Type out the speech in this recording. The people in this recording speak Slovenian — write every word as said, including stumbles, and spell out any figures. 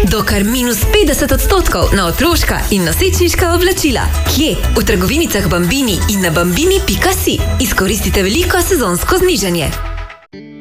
do kar minus petdeset odstotkov na otroška in nosečniška oblačila. Kje? V trgovinicah Bambini in na bambini pika si. Izkoristite veliko sezonsko znižanje.